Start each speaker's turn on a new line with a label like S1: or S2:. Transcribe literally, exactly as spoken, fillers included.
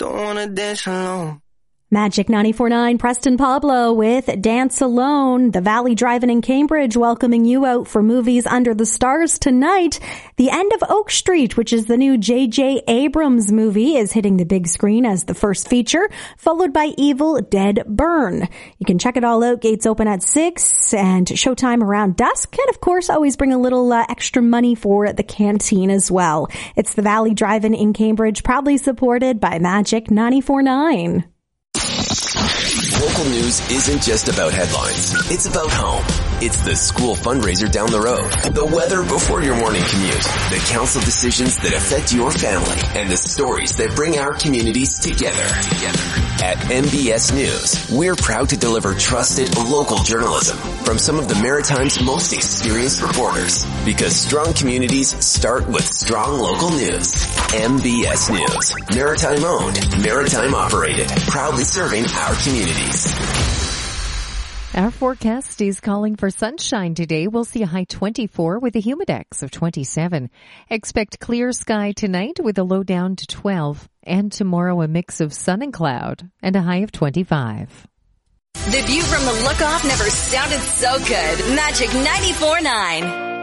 S1: don't wanna dance alone.
S2: Magic ninety-four point nine, Preston Pablo with Dance Alone. The Valley Drive-In in Cambridge welcoming you out for Movies Under the Stars tonight. The End of Oak Street, which is the new J J Abrams movie, is hitting the big screen as the first feature, followed by Evil Dead Burn. You can check it all out. Gates open at six and showtime around dusk. And of course, always bring a little uh, extra money for the canteen as well. It's the Valley Drive-In in Cambridge, proudly supported by Magic ninety-four point nine.
S3: Local news isn't just about headlines. It's about home. It's the school fundraiser down the road, the weather before your morning commute, the council decisions that affect your family, and the stories that bring our communities together. Together. At M B S News, we're proud to deliver trusted local journalism from some of the Maritime's most experienced reporters. Because strong communities start with strong local news. M B S News. Maritime owned, Maritime operated. Proudly serving our communities.
S4: Our forecast is calling for sunshine today. We'll see a high twenty-four with a humidex of twenty-seven. Expect clear sky tonight with a low down to twelve. And tomorrow a mix of sun and cloud and a high of twenty-five.
S5: The view from the Lookoff never sounded so good. Magic ninety-four point nine.